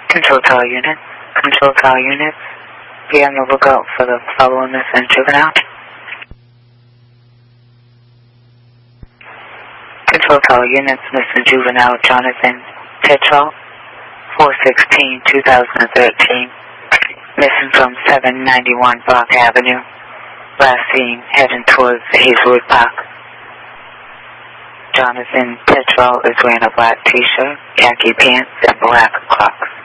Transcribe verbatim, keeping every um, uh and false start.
Control tower unit. Control tower unit. Be on the lookout for the following missing juvenile. Control tower units, missing juvenile Jonathan Tetrell, four sixteen two thousand thirteen. Missing from seven ninety-one Park Avenue. Last seen heading towards Hazelwood Park. Jonathan Tetrell is wearing a black t-shirt, khaki pants, and black Crocs.